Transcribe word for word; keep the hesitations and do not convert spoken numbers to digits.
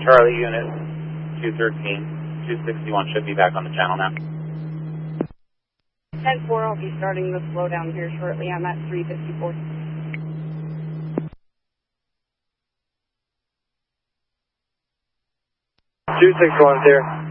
Charlie unit two thirteen, two sixty-one should be back on the channel now. ten four, I'll be starting the slowdown here shortly. I'm at three fifty-four. two six one, here.